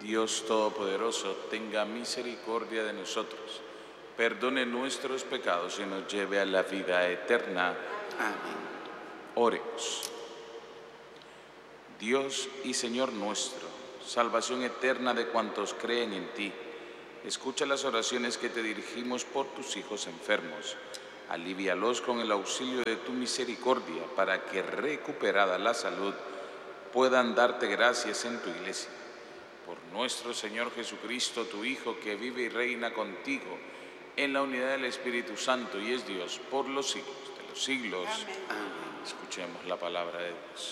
Dios Todopoderoso, tenga misericordia de nosotros, perdone nuestros pecados y nos lleve a la vida eterna. Amén. Oremos. Dios y Señor nuestro, salvación eterna de cuantos creen en ti, escucha las oraciones que te dirigimos por tus hijos enfermos. Alivíalos con el auxilio de tu misericordia, para que, recuperada la salud, puedan darte gracias en tu iglesia. Por nuestro Señor Jesucristo, tu Hijo, que vive y reina contigo en la unidad del Espíritu Santo y es Dios por los siglos de los siglos. Amén. Escuchemos la palabra de Dios.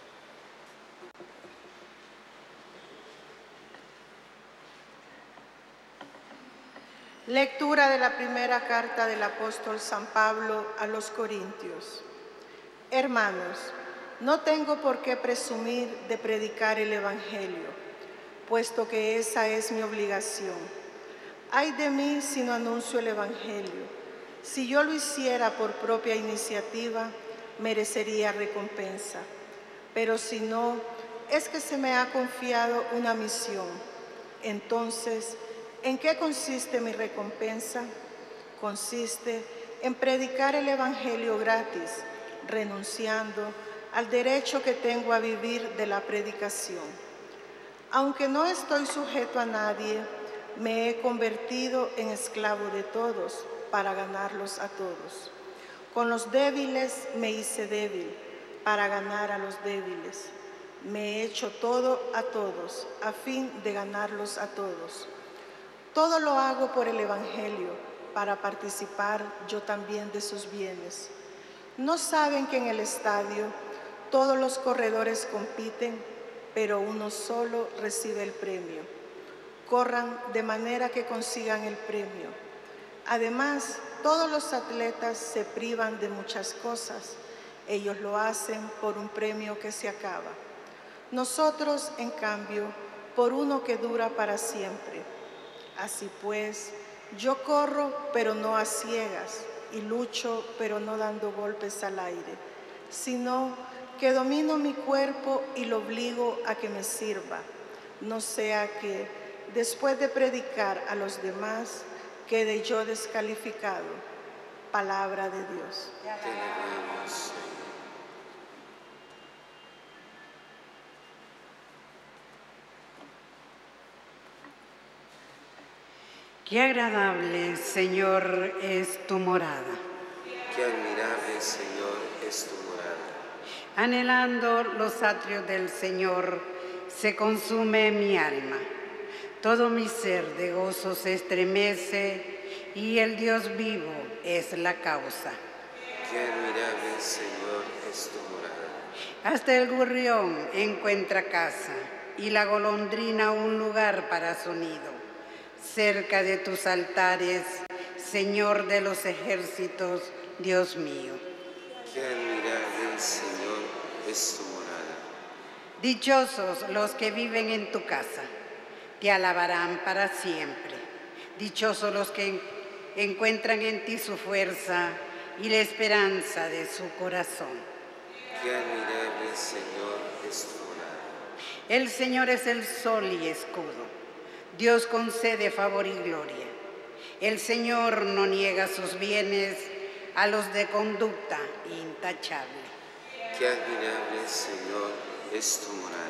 Lectura de la primera carta del apóstol San Pablo a los Corintios. Hermanos, no tengo por qué presumir de predicar el Evangelio, puesto que esa es mi obligación. Ay de mí si no anuncio el Evangelio. Si yo lo hiciera por propia iniciativa, merecería recompensa. Pero si no, es que se me ha confiado una misión. Entonces, ¿en qué consiste mi recompensa? Consiste en predicar el Evangelio gratis, renunciando al derecho que tengo a vivir de la predicación. Aunque no estoy sujeto a nadie, me he convertido en esclavo de todos para ganarlos a todos. Con los débiles me hice débil para ganar a los débiles. Me he hecho todo a todos a fin de ganarlos a todos. Todo lo hago por el Evangelio, para participar yo también de sus bienes. ¿No saben que en el estadio todos los corredores compiten, pero uno solo recibe el premio? Corran de manera que consigan el premio. Además, todos los atletas se privan de muchas cosas. Ellos lo hacen por un premio que se acaba. Nosotros, en cambio, por uno que dura para siempre. Así pues, yo corro, pero no a ciegas, y lucho, pero no dando golpes al aire, sino que domino mi cuerpo y lo obligo a que me sirva, no sea que, después de predicar a los demás, quede yo descalificado. Palabra de Dios. Te alabamos, Señor. Qué agradable, Señor, es tu morada. Qué admirable, Señor, es tu morada. Anhelando los atrios del Señor, se consume mi alma. Todo mi ser de gozo se estremece y el Dios vivo es la causa. Qué admirable, Señor, es tu morada. Hasta el gorrión encuentra casa y la golondrina un lugar para su nido. Cerca de tus altares, Señor de los ejércitos, Dios mío. Qué admirable, Señor, es tu morada. Dichosos los que viven en tu casa, te alabarán para siempre. Dichosos los que encuentran en ti su fuerza y la esperanza de su corazón. Qué admirable, Señor, es tu morada. El Señor es el sol y escudo. Dios concede favor y gloria. El Señor no niega sus bienes a los de conducta intachable. Qué admirable, Señor, es tu morada.